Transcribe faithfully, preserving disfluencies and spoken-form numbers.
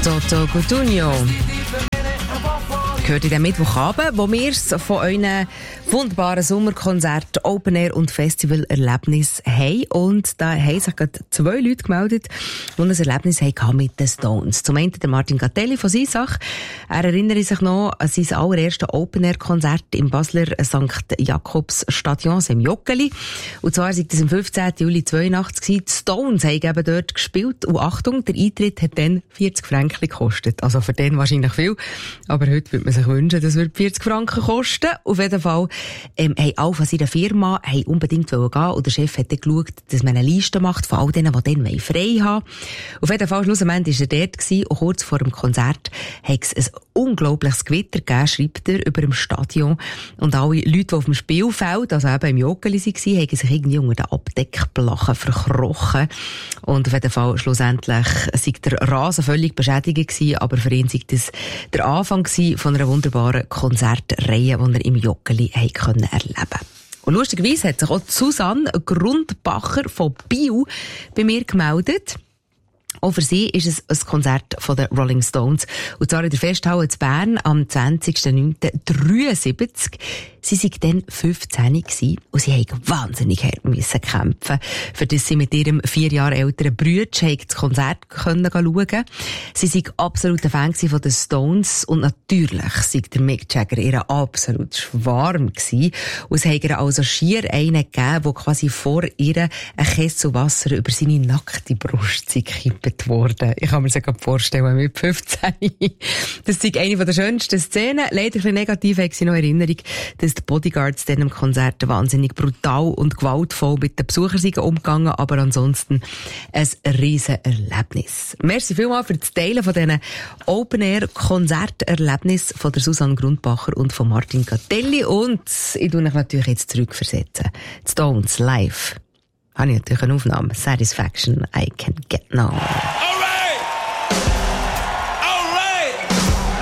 Toto Cutugno. Gehört in den Mittwochabend, wo wir es von euren wunderbaren Sommerkonzerten, Open Air und Festival-Erlebnis haben. Und da haben sich gerade zwei Leute gemeldet, die ein Erlebnis hatten mit den Stones. Zum einen der Martin Gattelli von Sisach. Er erinnert sich noch an sein allererstes Open Air Konzert im Basler Sankt Jakobs Stadion im Joggeli. Und zwar war das am fünfzehnten Juli zweiundachtzig. Die Stones haben eben dort gespielt. Und Achtung, der Eintritt hat dann vierzig Franken gekostet. Also für den wahrscheinlich viel. Aber heute würde man sich wünschen, das würde vierzig Franken kosten. Auf jeden Fall ähm, haben alle von seiner Firma haben unbedingt gehen wollen. Und der Chef hat dann geschaut, dass man eine Liste macht von all denen, die dann frei haben. Auf jeden Fall, schlussendlich war er dort gewesen, und kurz vor dem Konzert hat es ein unglaubliches Gewitter gegeben, schreibt er, über dem Stadion. Und alle Leute, die auf dem Spielfeld, also eben im Joggeli waren, haben sich irgendwie unter den Abdeckblachen verkrochen. Und auf jeden Fall, schlussendlich, sei der Rasen völlig beschädigt gewesen, aber für ihn sei das der Anfang von einer wunderbaren Konzertreihe, die er im Joggeli erleben konnte. Und lustigerweise hat sich auch Susanne Grundbacher von Biel bei mir gemeldet. Auch für sie ist es ein Konzert von den Rolling Stones. Und zwar in der Festhalle in Bern am zwanzigsten neunten dreiundsiebzig. Sie waren dann fünfzehn gewesen und sie mussten wahnsinnig hart müssen kämpfen, für das sie mit ihrem vier Jahre älteren Bruder das Konzert können schauen. Sie waren absoluter Fan von den Stones und natürlich war der Mick Jagger ihr absolut Schwarm gewesen. Und es hat ihr also schier einen gegeben, der quasi vor ihr ein Kessel Wasser über seine nackte Brust gekippt wurde. Ich kann mir das gerade vorstellen, mit fünfzehn. Das ist eine der schönsten Szenen. Leider ein bisschen negativ hat sie noch Erinnerung, dass die Bodyguards dann im Konzert wahnsinnig brutal und gewaltvoll mit den Besuchern sind umgegangen, aber ansonsten ein riesen Erlebnis. Merci vielmals für das Teilen von diesen Open-Air-Konzerterlebnissen von der Susanne Grundbacher und von Martin Gattelli. Und ich tue mich natürlich jetzt zurückversetzen. Stones live. Habe ich natürlich eine Aufnahme. Satisfaction I Can Get Now.